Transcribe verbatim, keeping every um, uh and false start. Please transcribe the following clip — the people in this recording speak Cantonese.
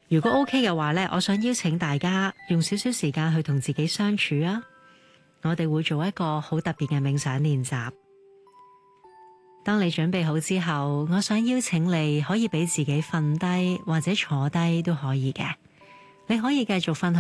如果 OK 嘅話呢，我想邀請大家用少少時間去同自己相處啊！我哋會做一個好特別嘅冥想練習。當你準備好之後，我想邀請你可以俾自己瞓低或者坐低都可以嘅。你可以繼續瞓去